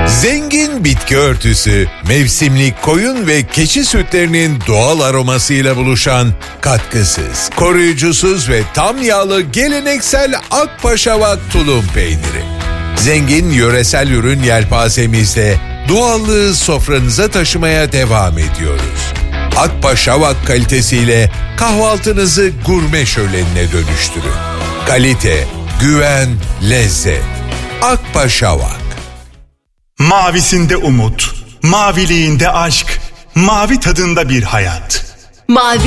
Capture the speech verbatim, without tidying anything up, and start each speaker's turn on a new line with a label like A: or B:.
A: Zengin bitki örtüsü, mevsimlik koyun ve keçi sütlerinin doğal aromasıyla buluşan katkısız, koruyucusuz ve tam yağlı geleneksel Akpaşavak tulum peyniri. Zengin yöresel ürün yelpazemizde doğallığı sofranıza taşımaya devam ediyoruz. Akpaşavak kalitesiyle kahvaltınızı gurme şölenine dönüştürün. Kalite, güven, lezzet. Akpaşavak.
B: Mavisinde umut, maviliğinde aşk, mavi tadında bir hayat.
C: Mavi